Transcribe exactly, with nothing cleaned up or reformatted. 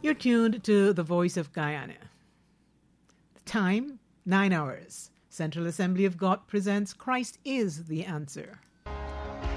You're tuned to the Voice of Guyana. The time, nine hours. Central Assembly of God presents Christ is the Answer.